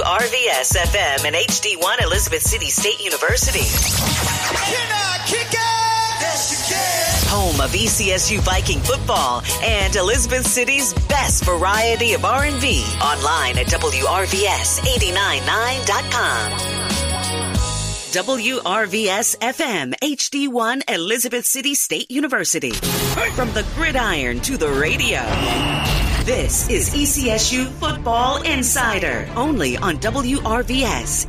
WRVS FM and HD1 Elizabeth City State University. Can I kick it? Yes, you can. Home of ECSU Viking football and Elizabeth City's best variety of R&B. Online at WRVS899.com. WRVS FM HD1 Elizabeth City State University. From the gridiron to the radio. This is ECSU Football Insider, only on WRVS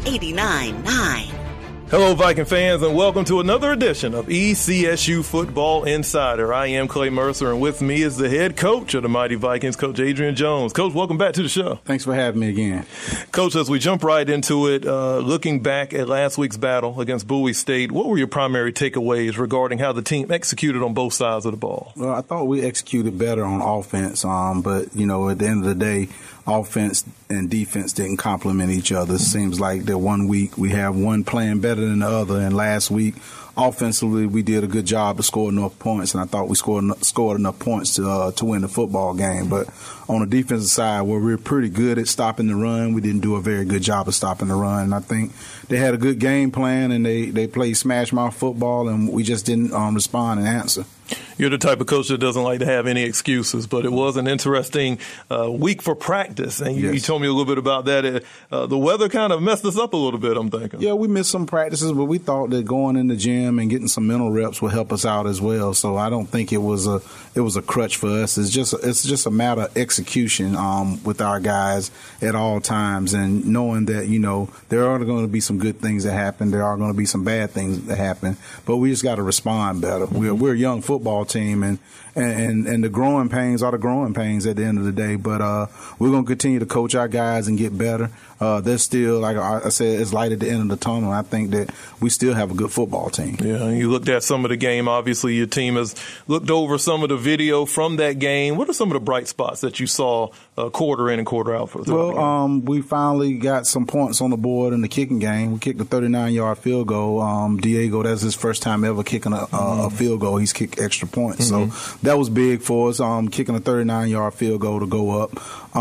89.9. Hello, Viking fans, and welcome to another edition of ECSU Football Insider. I am Clay Mercer, and with me is the head coach of the Mighty Vikings, Coach Adrian Jones. Coach, welcome back to the show. Thanks for having me again. Coach, as we jump right into it, looking back at last week's battle against Bowie State, what were your primary takeaways regarding how the team executed on both sides of the ball? Well, I thought we executed better on offense, but, you know, at the end of the day, offense and defense didn't complement each other. It seems like that one week we have one playing better than the other, and last week offensively we did a good job to score enough points, and I thought we scored enough points to win the football game. But on the defensive side, where we're pretty good at stopping the run, we didn't do a very good job of stopping the run. And I think they had a good game plan, and they played smash mouth football, and we just didn't respond and answer. You're the type of coach that doesn't like to have any excuses, but it was an interesting week for practice, and you told me a little bit about that. The weather kind of messed us up a little bit, I'm thinking. Yeah, we missed some practices, but we thought that going in the gym and getting some mental reps would help us out as well. So I don't think it was a crutch for us. It's just a matter of execution with our guys at all times, and knowing that, you know, there are going to be some good things that happen, there are going to be some bad things that happen, but we just got to respond better. We're a young football team, and the growing pains are the growing pains at the end of the day. But we're going to continue to coach our guys and get better. There's still, like I said, it's light at the end of the tunnel. I think that we still have a good football team. Yeah, and you looked at some of the game. Obviously, your team has looked over some of the video from that game. What are some of the bright spots that you saw quarter in and quarter out for the game? We finally got some points on the board in the kicking game. We kicked a 39-yard field goal. Diego, that's his first time ever kicking a field goal. He's kicked extra points. So that was big for us, kicking a 39-yard field goal to go up.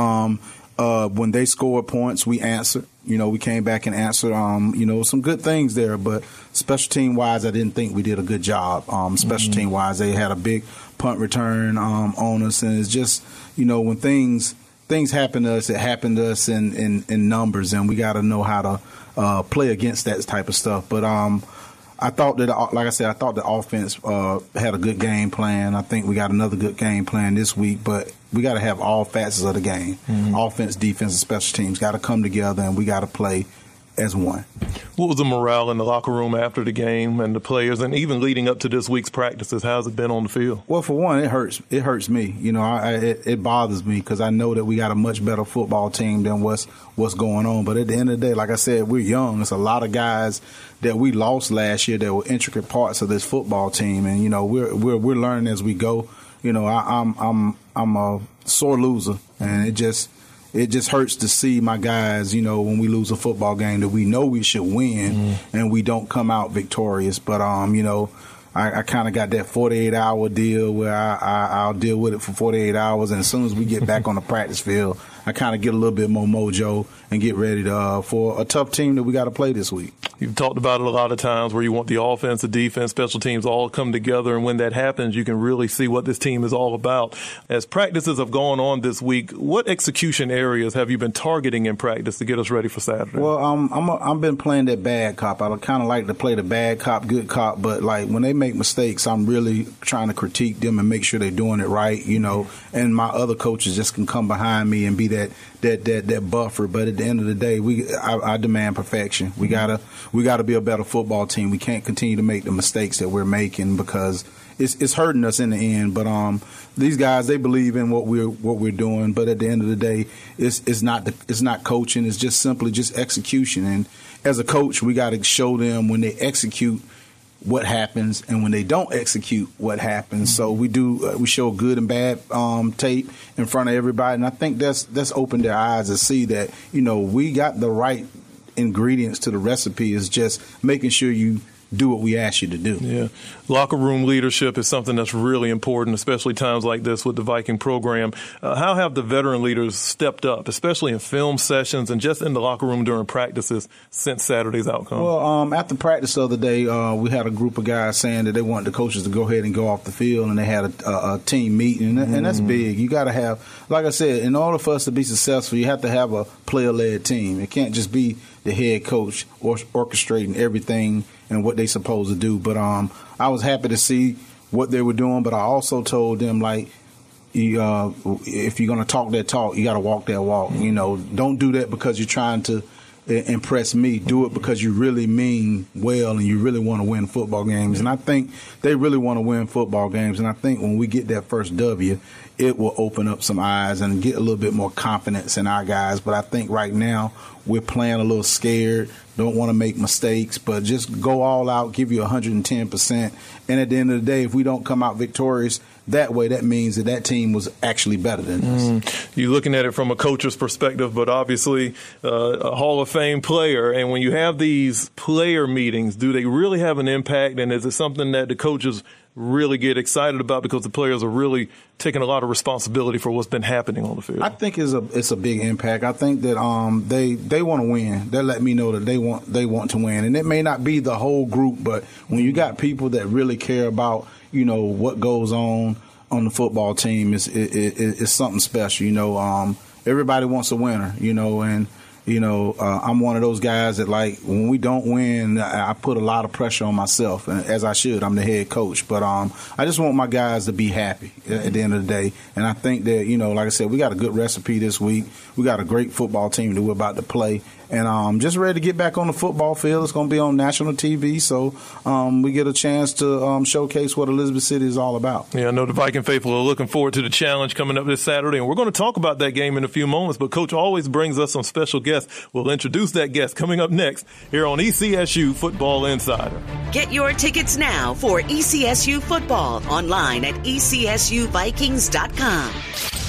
When they scored points, we answered. You know, we came back and answered, some good things there. But special team-wise, I didn't think we did a good job. Special team-wise, they had a big punt return on us. And it's just, you know, when things happen to us, it happened to us in numbers. And we got to know how to play against that type of stuff. But I thought that, like I said, I thought the offense had a good game plan. I think we got another good game plan this week, but we got to have all facets of the game. Offense, defense, and special teams got to come together, and we got to play as one. What was the morale in the locker room after the game and the players, and even leading up to this week's practices? How's it been on the field? Well, for one, it hurts. It hurts me. You know, it bothers me because I know that we got a much better football team than what's going on. But at the end of the day, like I said, we're young. It's a lot of guys that we lost last year that were intricate parts of this football team, and you know, we're learning as we go. You know, I'm a sore loser, and it just hurts to see my guys, you know, when we lose a football game that we know we should win and we don't come out victorious. But, you know, I kind of got that 48-hour deal where I'll deal with it for 48 hours. And as soon as we get back on the practice field, I kind of get a little bit more mojo and get ready for a tough team that we got to play this week. You've talked about it a lot of times where you want the offense, the defense, special teams all come together. And when that happens, you can really see what this team is all about. As practices have gone on this week, what execution areas have you been targeting in practice to get us ready for Saturday? Well, I've been playing that bad cop. I kind of like to play the bad cop, good cop. But, like, when they make mistakes, I'm really trying to critique them and make sure they're doing it right, you know. And my other coaches just can come behind me and be that buffer. But at the end of the day, I demand perfection. We gotta be a better football team. We can't continue to make the mistakes that we're making because it's hurting us in the end. But these guys, they believe in what we're doing. But at the end of the day, it's not coaching. It's just simply just execution. And as a coach, we got to show them when they execute what happens, and when they don't execute, what happens. So we show good and bad tape in front of everybody, and I think that's opened their eyes to see that, you know, we got the right ingredients to the recipe. Is just making sure you do what we ask you to do. Yeah. Locker room leadership is something that's really important, especially times like this with the Viking program. How have the veteran leaders stepped up, especially in film sessions and just in the locker room during practices since Saturday's outcome? Well, after practice the other day, we had a group of guys saying that they wanted the coaches to go ahead and go off the field, and they had a team meeting, and that's big. You got to have, like I said, in order for us to be successful, you have to have a player-led team. It can't just be the head coach orchestrating everything and what they supposed to do. But I was happy to see what they were doing, but I also told them, like, if you're going to talk that talk, you got to walk that walk. You know, don't do that because you're trying to impress me. Do it because you really mean well and you really want to win football games. And I think they really want to win football games. And I think when we get that first W, it will open up some eyes and get a little bit more confidence in our guys. But I think right now we're playing a little scared, don't want to make mistakes, but just go all out, give you 110%. And at the end of the day, if we don't come out victorious that way, that means that team was actually better than us. You're looking at it from a coach's perspective, but obviously a Hall of Fame player. And when you have these player meetings, do they really have an impact? And is it something that the coaches really get excited about because the players are really taking a lot of responsibility for what's been happening on the field? I think it's a big impact. I think that they want to win. They let me know that they want to win, and it may not be the whole group, but when you got people that really care about, you know, what goes on the football team, it's something special. You know, everybody wants a winner. You know, and you know, I'm one of those guys that, like, when we don't win, I put a lot of pressure on myself, and as I should. I'm the head coach. But I just want my guys to be happy at the end of the day. And I think that, you know, like I said, we got a good recipe this week. We got a great football team that we're about to play. And just ready to get back on the football field. It's going to be on national TV, so we get a chance to showcase what Elizabeth City is all about. Yeah, I know the Viking faithful are looking forward to the challenge coming up this Saturday, and we're going to talk about that game in a few moments, but Coach always brings us some special guests. We'll introduce that guest coming up next here on ECSU Football Insider. Get your tickets now for ECSU football online at ECSUVikings.com.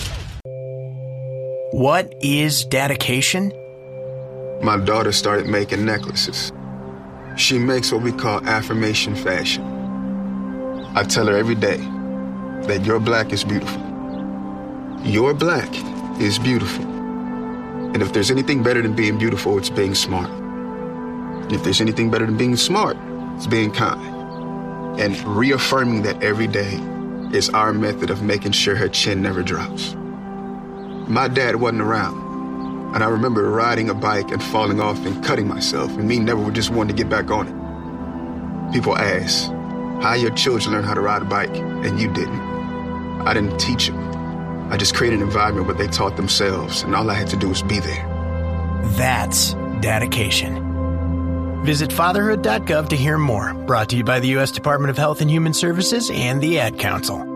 What is dedication? My daughter started making necklaces. She makes what we call affirmation fashion. I tell her every day that your black is beautiful. Your black is beautiful. And if there's anything better than being beautiful, it's being smart. And if there's anything better than being smart, it's being kind. And reaffirming that every day is our method of making sure her chin never drops. My dad wasn't around. And I remember riding a bike and falling off and cutting myself, and me never just wanting to get back on it. People ask, how your children learn how to ride a bike, and you didn't? I didn't teach them. I just created an environment where they taught themselves, and all I had to do was be there. That's dedication. Visit fatherhood.gov to hear more. Brought to you by the U.S. Department of Health and Human Services and the Ad Council.